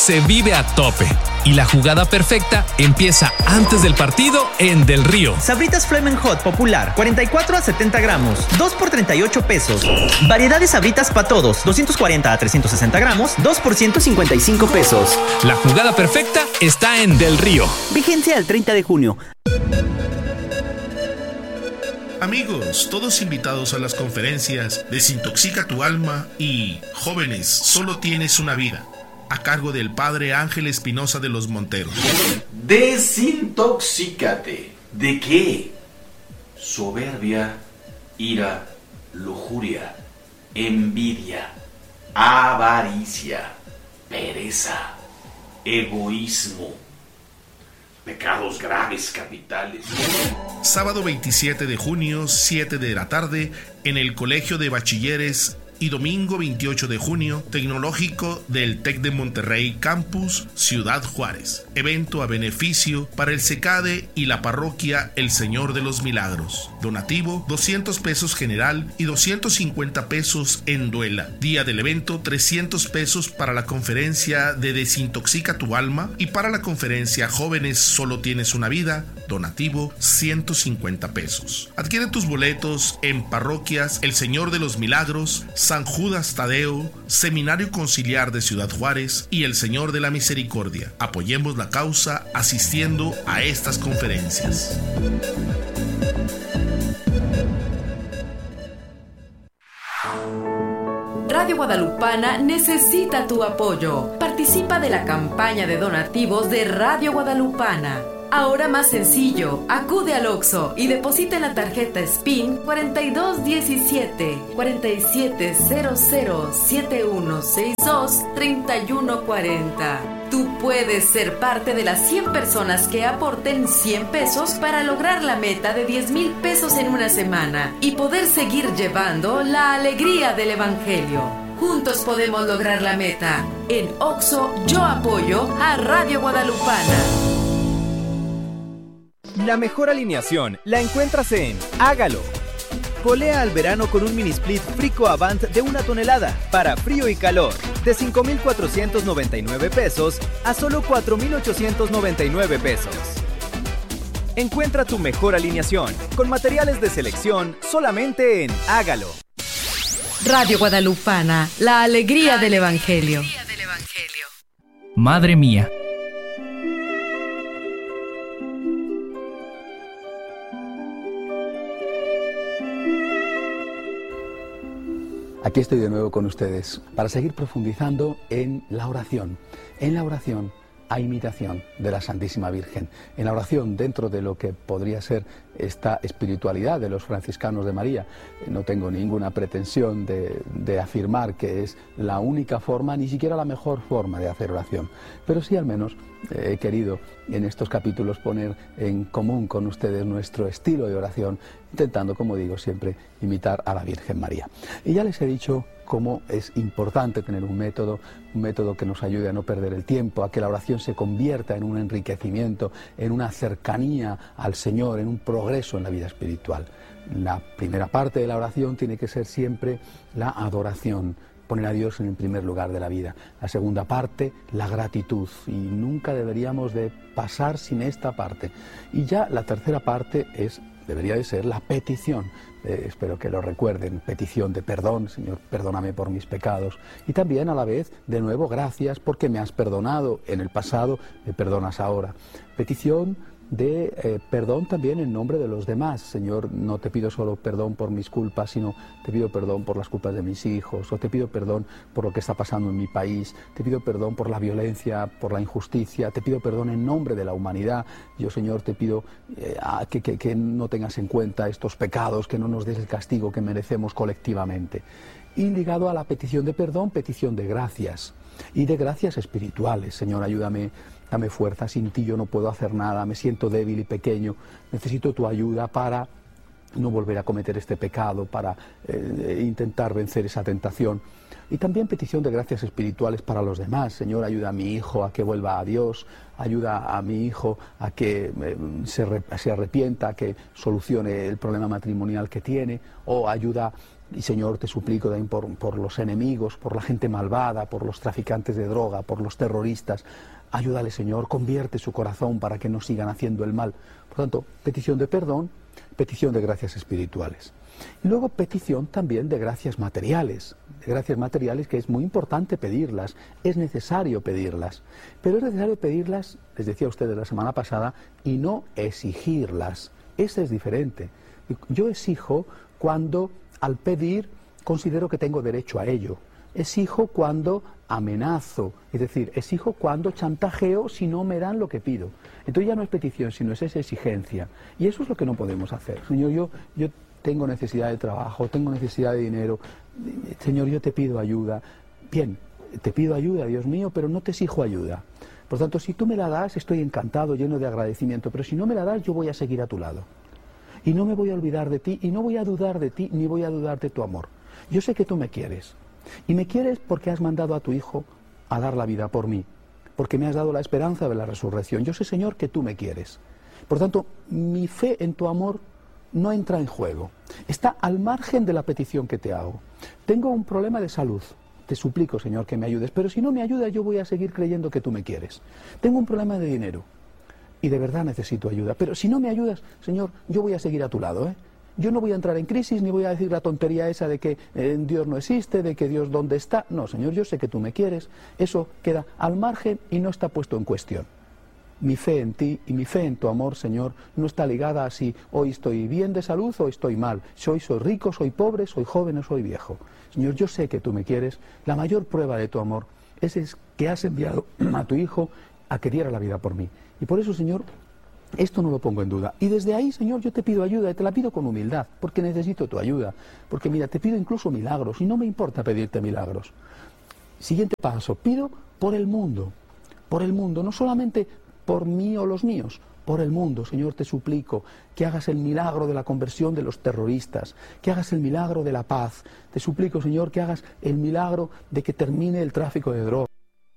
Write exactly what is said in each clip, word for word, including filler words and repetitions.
Se vive a tope y la jugada perfecta empieza antes del partido en Del Río. Sabritas Flamin' Hot Popular, cuarenta y cuatro a setenta gramos, dos por treinta y ocho pesos. Variedad de Sabritas para todos, doscientos cuarenta a trescientos sesenta gramos, dos por ciento cincuenta y cinco pesos. La jugada perfecta está en Del Río. Vigencia al treinta de junio. Amigos, todos invitados a las conferencias Desintoxica tu alma y Jóvenes, solo tienes una vida, a cargo del padre Ángel Espinosa de los Monteros. Desintoxícate. ¿De qué? Soberbia, ira, lujuria, envidia, avaricia, pereza, egoísmo, pecados graves capitales. Sábado veintisiete de junio, siete de la tarde, en el Colegio de Bachilleres, y domingo veintiocho de junio, Tecnológico del TEC de Monterrey Campus, Ciudad Juárez. Evento a beneficio para el SECADE y la parroquia El Señor de los Milagros. Donativo, doscientos pesos general y doscientos cincuenta pesos en duela. Día del evento, trescientos pesos para la conferencia de Desintoxica tu alma y para la conferencia Jóvenes, solo tienes una vida, donativo, ciento cincuenta pesos. Adquiere tus boletos en parroquias El Señor de los Milagros, San Judas Tadeo, Seminario Conciliar de Ciudad Juárez y El Señor de la Misericordia. Apoyemos la causa asistiendo a estas conferencias. Radio Guadalupana necesita tu apoyo. Participa de la campaña de donativos de Radio Guadalupana. Ahora más sencillo, acude al Oxxo y deposita en la tarjeta S P I N cuarenta y dos diecisiete, cuarenta y siete cero cero, setenta y uno sesenta y dos, treinta y uno cuarenta. Tú puedes ser parte de las cien personas que aporten cien pesos para lograr la meta de diez mil pesos en una semana y poder seguir llevando la alegría del Evangelio. Juntos podemos lograr la meta. En Oxxo yo apoyo a Radio Guadalupana. La mejor alineación la encuentras en Hágalo. Polea al verano con un mini split Frico Avant de una tonelada para frío y calor, de cinco mil cuatrocientos noventa y nueve pesos a solo cuatro mil ochocientos noventa y nueve pesos. Encuentra tu mejor alineación con materiales de selección solamente en Hágalo. Radio Guadalupana, la alegría del Evangelio. Madre mía. Aquí estoy de nuevo con ustedes para seguir profundizando en la oración. En la oración a imitación de la Santísima Virgen. En la oración, dentro de lo que podría ser esta espiritualidad de los franciscanos de María, no tengo ninguna pretensión de, de afirmar que es la única forma, ni siquiera la mejor forma de hacer oración, pero sí al menos he querido en estos capítulos poner en común con ustedes nuestro estilo de oración, intentando, como digo, siempre imitar a la Virgen María. Y ya les he dicho cómo es importante tener un método, un método que nos ayude a no perder el tiempo, a que la oración se convierta en un enriquecimiento, en una cercanía al Señor, en un progreso en la vida espiritual. La primera parte de la oración tiene que ser siempre la adoración, poner a Dios en el primer lugar de la vida. La segunda parte, la gratitud, y nunca deberíamos de pasar sin esta parte. Y ya la tercera parte es, debería de ser la petición. Eh, espero que lo recuerden, petición de perdón, Señor, perdóname por mis pecados. Y también a la vez, de nuevo, gracias porque me has perdonado en el pasado, me perdonas ahora. Petición de eh, perdón también en nombre de los demás. Señor, no te pido solo perdón por mis culpas, sino te pido perdón por las culpas de mis hijos, o te pido perdón por lo que está pasando en mi país, te pido perdón por la violencia, por la injusticia, te pido perdón en nombre de la humanidad. Yo, Señor, te pido eh, que, que, que no tengas en cuenta estos pecados, que no nos des el castigo que merecemos colectivamente. Y ligado a la petición de perdón, petición de gracias, y de gracias espirituales. Señor, ayúdame, dame fuerza, sin ti yo no puedo hacer nada, me siento débil y pequeño, necesito tu ayuda para no volver a cometer este pecado, para eh, intentar vencer esa tentación. Y también petición de gracias espirituales para los demás. Señor, ayuda a mi hijo a que vuelva a Dios, ayuda a mi hijo a que eh, se, re, se arrepienta, a que solucione el problema matrimonial que tiene, o ayuda Y Señor, te suplico también por, por los enemigos, por la gente malvada, por los traficantes de droga, por los terroristas. Ayúdale, Señor, convierte su corazón para que no sigan haciendo el mal. Por tanto, petición de perdón, petición de gracias espirituales. Y luego petición también de gracias materiales, de gracias materiales que es muy importante pedirlas, es necesario pedirlas, pero es necesario pedirlas, les decía a ustedes la semana pasada, y no exigirlas. Ese es diferente. Yo exijo cuando al pedir considero que tengo derecho a ello. Exijo cuando amenazo, es decir, exijo cuando chantajeo si no me dan lo que pido. Entonces ya no es petición, sino es esa exigencia. Y eso es lo que no podemos hacer. Señor, yo, yo tengo necesidad de trabajo, tengo necesidad de dinero. Señor, yo te pido ayuda. Bien, te pido ayuda, Dios mío, pero no te exijo ayuda. Por tanto, si tú me la das, estoy encantado, lleno de agradecimiento, pero si no me la das, yo voy a seguir a tu lado. Y no me voy a olvidar de ti, y no voy a dudar de ti, ni voy a dudar de tu amor. Yo sé que tú me quieres. Y me quieres porque has mandado a tu Hijo a dar la vida por mí, porque me has dado la esperanza de la resurrección. Yo sé, Señor, que tú me quieres. Por tanto, mi fe en tu amor no entra en juego. Está al margen de la petición que te hago. Tengo un problema de salud. Te suplico, Señor, que me ayudes. Pero si no me ayudas, yo voy a seguir creyendo que tú me quieres. Tengo un problema de dinero. Y de verdad necesito ayuda. Pero si no me ayudas, Señor, yo voy a seguir a tu lado, ¿eh? Yo no voy a entrar en crisis, ni voy a decir la tontería esa de que eh, Dios no existe, de que Dios dónde está. No, Señor, yo sé que tú me quieres. Eso queda al margen y no está puesto en cuestión. Mi fe en ti y mi fe en tu amor, Señor, no está ligada a si hoy estoy bien de salud o estoy mal. Si hoy soy rico, soy pobre, soy joven o soy viejo. Señor, yo sé que tú me quieres. La mayor prueba de tu amor es, es que has enviado a tu Hijo a que diera la vida por mí. Y por eso, Señor, esto no lo pongo en duda. Y desde ahí, Señor, yo te pido ayuda y te la pido con humildad, porque necesito tu ayuda. Porque mira, te pido incluso milagros y no me importa pedirte milagros. Siguiente paso, pido por el mundo. Por el mundo, no solamente por mí o los míos, por el mundo. Señor, te suplico que hagas el milagro de la conversión de los terroristas, que hagas el milagro de la paz. Te suplico, Señor, que hagas el milagro de que termine el tráfico de drogas,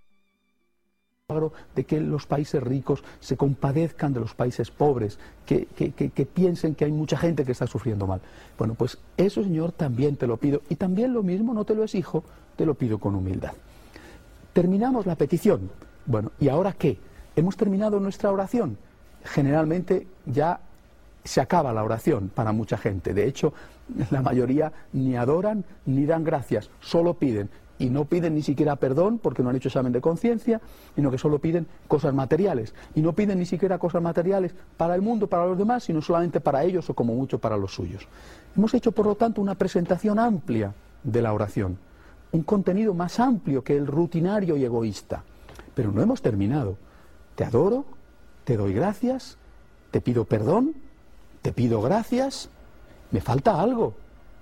de que los países ricos se compadezcan de los países pobres, que, que, que, que piensen que hay mucha gente que está sufriendo mal. Bueno, pues eso, Señor, también te lo pido. Y también lo mismo, no te lo exijo, te lo pido con humildad. Terminamos la petición. Bueno, ¿y ahora qué? ¿Hemos terminado nuestra oración? Generalmente ya se acaba la oración para mucha gente. De hecho, la mayoría ni adoran ni dan gracias, solo piden. Y no piden ni siquiera perdón porque no han hecho examen de conciencia, sino que solo piden cosas materiales. Y no piden ni siquiera cosas materiales para el mundo, para los demás, sino solamente para ellos o como mucho para los suyos. Hemos hecho, por lo tanto, una presentación amplia de la oración. Un contenido más amplio que el rutinario y egoísta. Pero no hemos terminado. Te adoro, te doy gracias, te pido perdón, te pido gracias, me falta algo.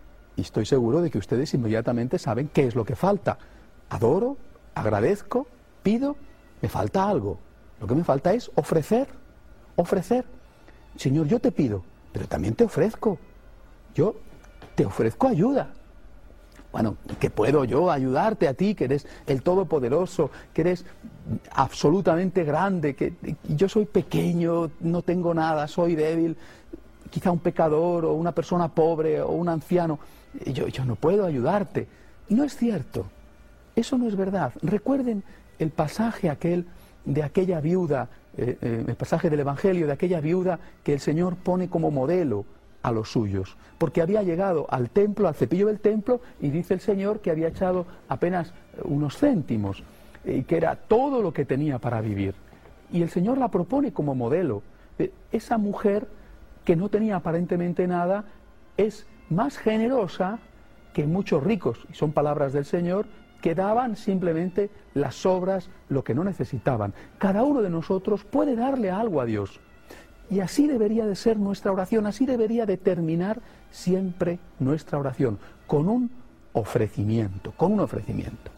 Y estoy seguro de que ustedes inmediatamente saben qué es lo que falta. Adoro, agradezco, pido, me falta algo. Lo que me falta es ofrecer, ofrecer. Señor, yo te pido, pero también te ofrezco. Yo te ofrezco ayuda. Bueno, ¿qué puedo yo ayudarte a ti, que eres el Todopoderoso, que eres absolutamente grande, que yo soy pequeño, no tengo nada, soy débil, quizá un pecador o una persona pobre o un anciano? Yo, yo no puedo ayudarte. No es cierto. Eso no es verdad. Recuerden el pasaje aquel de aquella viuda, eh, eh, el pasaje del Evangelio de aquella viuda que el Señor pone como modelo a los suyos, porque había llegado al templo, al cepillo del templo, y dice el Señor que había echado apenas unos céntimos, y que era todo lo que tenía para vivir. Y el Señor la propone como modelo. Esa mujer que no tenía aparentemente nada es más generosa que muchos ricos, y son palabras del Señor, que daban simplemente las sobras, lo que no necesitaban. Cada uno de nosotros puede darle algo a Dios. Y así debería de ser nuestra oración, así debería de terminar siempre nuestra oración, con un ofrecimiento, con un ofrecimiento.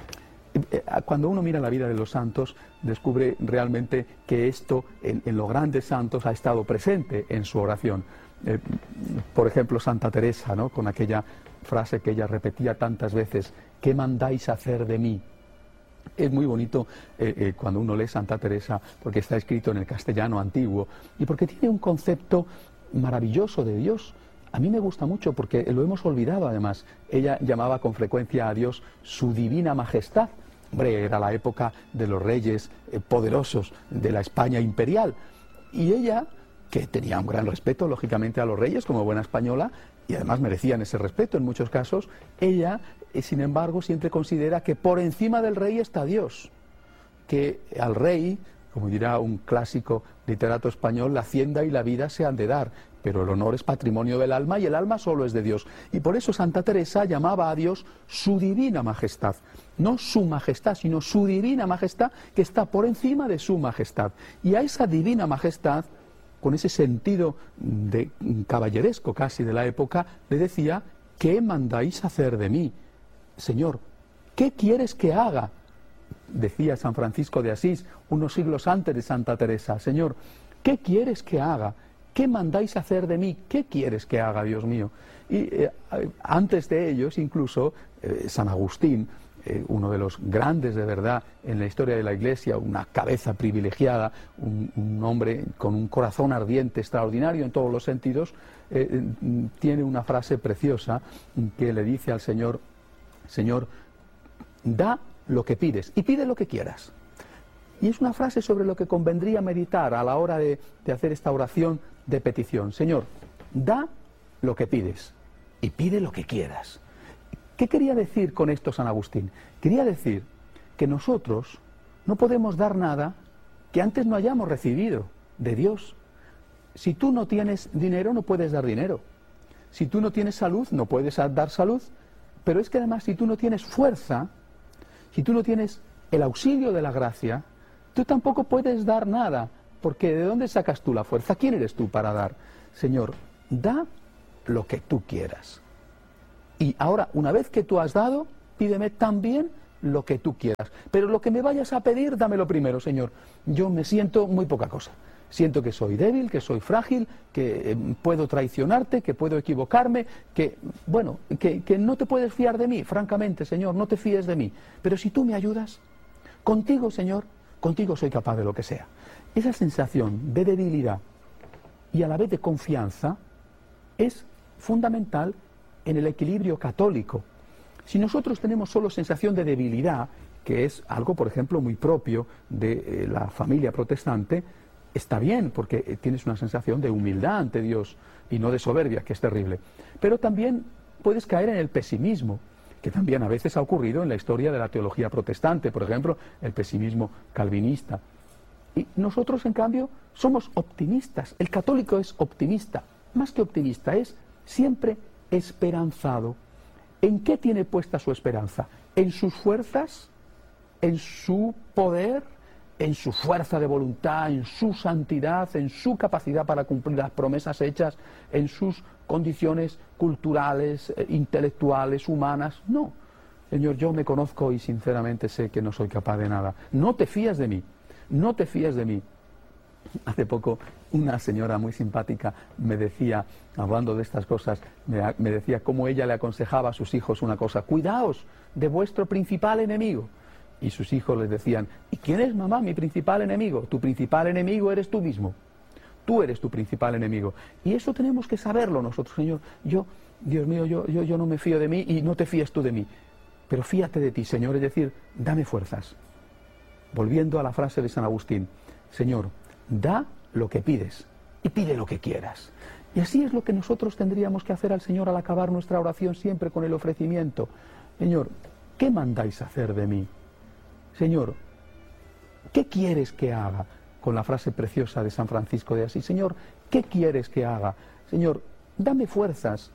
Cuando uno mira la vida de los santos, descubre realmente que esto en, en los grandes santos ha estado presente en su oración. Eh, por ejemplo, Santa Teresa, ¿no?, con aquella frase que ella repetía tantas veces: ¿qué mandáis hacer de mí? Es muy bonito eh, eh, cuando uno lee Santa Teresa, porque está escrito en el castellano antiguo y porque tiene un concepto maravilloso de Dios. A mí me gusta mucho porque lo hemos olvidado además. Ella llamaba con frecuencia a Dios su divina majestad. Hombre, era la época de los reyes eh, poderosos de la España imperial. Y ella, que tenía un gran respeto, lógicamente, a los reyes, como buena española, y además merecían ese respeto en muchos casos, ella, eh, sin embargo, siempre considera que por encima del rey está Dios. Que al rey, como dirá un clásico literato español, la hacienda y la vida se han de dar, pero el honor es patrimonio del alma y el alma solo es de Dios. Y por eso Santa Teresa llamaba a Dios su divina majestad. No su majestad, sino su divina majestad, que está por encima de su majestad. Y a esa divina majestad, con ese sentido de caballeresco casi de la época, le decía: ¿qué mandáis hacer de mí? Señor, ¿qué quieres que haga? Decía San Francisco de Asís, unos siglos antes de Santa Teresa: Señor, ¿qué quieres que haga? ¿Qué mandáis hacer de mí? ¿Qué quieres que haga, Dios mío? Y eh, antes de ellos, incluso, eh, San Agustín, eh, uno de los grandes de verdad en la historia de la Iglesia, una cabeza privilegiada, un, un hombre con un corazón ardiente, extraordinario en todos los sentidos, eh, tiene una frase preciosa que le dice al Señor: Señor, da lo que pides y pide lo que quieras. Y es una frase sobre lo que convendría meditar a la hora de, de hacer esta oración de petición. Señor, da lo que pides y pide lo que quieras. ¿Qué quería decir con esto San Agustín? Quería decir que nosotros no podemos dar nada que antes no hayamos recibido de Dios. Si tú no tienes dinero, no puedes dar dinero. Si tú no tienes salud, no puedes dar salud. Pero es que además, si tú no tienes fuerza, si tú no tienes el auxilio de la gracia, tú tampoco puedes dar nada, porque ¿de dónde sacas tú la fuerza? ¿Quién eres tú para dar? Señor, da lo que tú quieras. Y ahora, una vez que tú has dado, pídeme también lo que tú quieras. Pero lo que me vayas a pedir, dámelo primero, Señor. Yo me siento muy poca cosa. Siento que soy débil, que soy frágil, que eh, puedo traicionarte, que puedo equivocarme, que, bueno, que, que no te puedes fiar de mí, francamente, Señor, no te fíes de mí. Pero si tú me ayudas, contigo, Señor, contigo soy capaz de lo que sea. Esa sensación de debilidad y a la vez de confianza es fundamental en el equilibrio católico. Si nosotros tenemos solo sensación de debilidad, que es algo, por ejemplo, muy propio de eh, la familia protestante, está bien, porque tienes una sensación de humildad ante Dios y no de soberbia, que es terrible. Pero también puedes caer en el pesimismo, que también a veces ha ocurrido en la historia de la teología protestante, por ejemplo, el pesimismo calvinista. Y nosotros, en cambio, somos optimistas. El católico es optimista. Más que optimista, es siempre esperanzado. ¿En qué tiene puesta su esperanza? ¿En sus fuerzas? ¿En su poder? ¿En su fuerza de voluntad? ¿En su santidad? ¿En su capacidad para cumplir las promesas hechas? ¿En sus condiciones culturales, eh, intelectuales, humanas? No. Señor, yo me conozco y sinceramente sé que no soy capaz de nada. No te fías de mí. No te fíes de mí. Hace poco una señora muy simpática me decía, hablando de estas cosas, me, me decía cómo ella le aconsejaba a sus hijos una cosa: cuidaos de vuestro principal enemigo. Y sus hijos les decían: ¿y quién es, mamá, mi principal enemigo? Tu principal enemigo eres tú mismo. Tú eres tu principal enemigo. Y eso tenemos que saberlo nosotros, Señor. Yo, Dios mío, yo, yo, yo no me fío de mí y no te fías tú de mí. Pero fíate de ti, Señor, es decir, dame fuerzas. Volviendo a la frase de San Agustín: Señor, da lo que pides y pide lo que quieras. Y así es lo que nosotros tendríamos que hacer al Señor al acabar nuestra oración, siempre con el ofrecimiento. Señor, ¿qué mandáis hacer de mí? Señor, ¿qué quieres que haga? Con la frase preciosa de San Francisco de Asís: Señor, ¿qué quieres que haga? Señor, dame fuerzas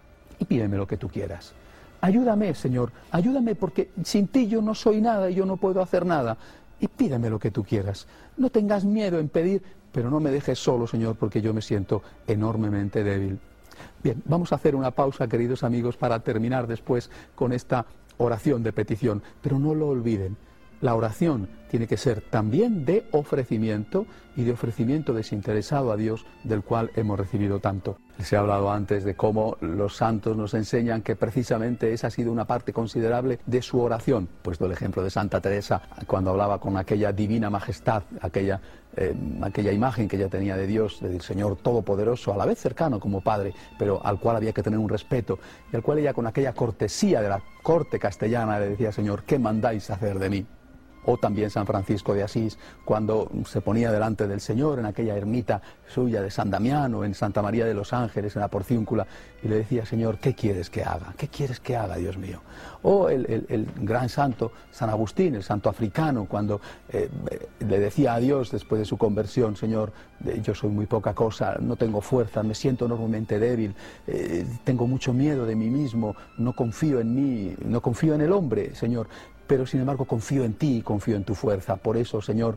y pídeme lo que tú quieras. Ayúdame, Señor, ayúdame, porque sin ti yo no soy nada y yo no puedo hacer nada. Y pídeme lo que tú quieras. No tengas miedo en pedir, pero no me dejes solo, Señor, porque yo me siento enormemente débil. Bien, vamos a hacer una pausa, queridos amigos, para terminar después con esta oración de petición. Pero no lo olviden, la oración tiene que ser también de ofrecimiento y de ofrecimiento desinteresado a Dios, del cual hemos recibido tanto. Les he hablado antes de cómo los santos nos enseñan que precisamente esa ha sido una parte considerable de su oración. Puesto el ejemplo de Santa Teresa, cuando hablaba con aquella divina majestad, aquella, eh, aquella imagen que ella tenía de Dios, del Señor Todopoderoso, a la vez cercano como Padre, pero al cual había que tener un respeto, y al cual ella con aquella cortesía de la corte castellana le decía: Señor, ¿qué mandáis hacer de mí? O también San Francisco de Asís, cuando se ponía delante del Señor en aquella ermita suya de San Damiano, en Santa María de los Ángeles, en la Porciúncula, y le decía: Señor, ¿qué quieres que haga? ¿Qué quieres que haga, Dios mío? O el, el, el gran santo San Agustín, el santo africano, cuando eh, le decía a Dios después de su conversión: Señor, yo soy muy poca cosa, no tengo fuerza, me siento enormemente débil, eh, tengo mucho miedo de mí mismo, no confío en mí, no confío en el hombre, Señor, pero sin embargo confío en ti y confío en tu fuerza. Por eso, Señor,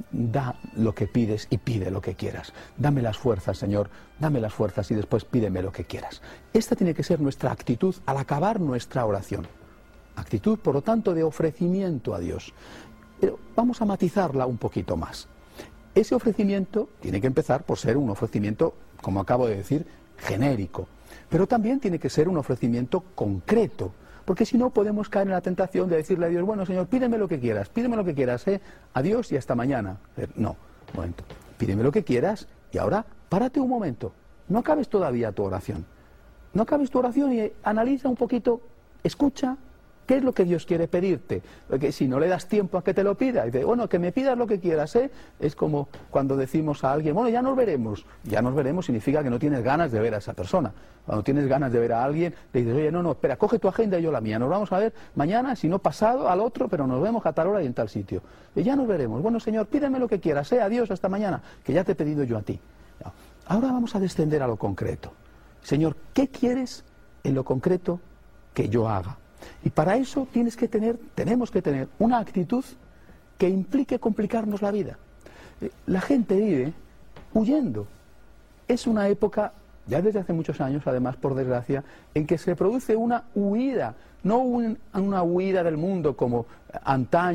da lo que pides y pide lo que quieras. Dame las fuerzas, Señor, dame las fuerzas y después pídeme lo que quieras. Esta tiene que ser nuestra actitud al acabar nuestra oración. Actitud, por lo tanto, de ofrecimiento a Dios. Pero vamos a matizarla un poquito más. Ese ofrecimiento tiene que empezar por ser un ofrecimiento, como acabo de decir, genérico. Pero también tiene que ser un ofrecimiento concreto. Porque si no podemos caer en la tentación de decirle a Dios: bueno, Señor, pídeme lo que quieras, pídeme lo que quieras, ¿eh? Adiós y hasta mañana. No, un momento, pídeme lo que quieras y ahora párate un momento, no acabes todavía tu oración, no acabes tu oración y analiza un poquito, escucha qué es lo que Dios quiere pedirte, porque si no le das tiempo a que te lo pida, y dice: bueno, que me pidas lo que quieras, ¿eh? Es como cuando decimos a alguien: bueno, ya nos veremos, ya nos veremos significa que no tienes ganas de ver a esa persona. Cuando tienes ganas de ver a alguien, le dices: oye, no, no, espera, coge tu agenda y yo la mía, nos vamos a ver mañana, si no pasado, al otro, pero nos vemos a tal hora y en tal sitio. Y ya nos veremos. Bueno, Señor, pídeme lo que quieras, ¿eh? Adiós, hasta mañana, que ya te he pedido yo a ti. Ahora vamos a descender a lo concreto. Señor, ¿qué quieres en lo concreto que yo haga? Y para eso tienes que tener, tenemos que tener una actitud que implique complicarnos la vida. La gente vive huyendo. Es una época, ya desde hace muchos años, además, por desgracia, en que se produce una huida, no un, una huida del mundo como antaño.